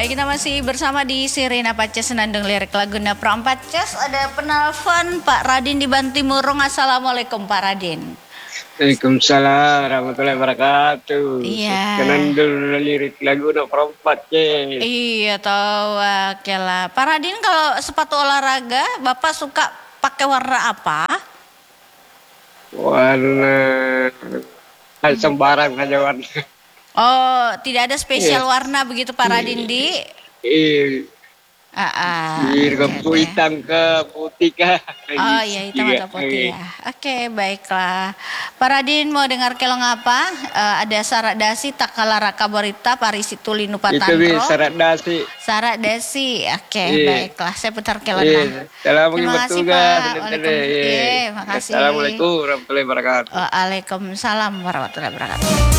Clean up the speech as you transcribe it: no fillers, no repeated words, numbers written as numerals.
Baik, kita masih bersama di Sirina Paces Senandung Lirik Laguna Prampaces. Ada penelpon Pak Radin di Bantimurung. Assalamualaikum Pak Radin. Waalaikumsalam warahmatullahi wabarakatuh. Iya. Senandung Lirik Laguna Prampaces. Iya tahu lah. Pak Radin, kalau sepatu olahraga Bapak suka pakai warna apa? Warna sembarang aja warna. Oh, tidak ada spesial Iya. warna begitu Pak Radin di? Biru Oke ke deh. hitam ke putih ke. Oh iya, hitam Juga. atau putih ya. Oke, baiklah. Pak Radin mau dengar kelong apa? Ada Sarak Dasi, Takala Rakaborita, Parisitu Linu Itu Patantro. syarat dasi. Sarak Desi. Oke, Iya. baiklah. Saya putar kelonnya. Salam Terima kasih bertugas. Pak. Waalaikumsalam. Iya, makasih. Assalamualaikum warahmatullahi wabarakatuh. Waalaikumsalam warahmatullahi wabarakatuh.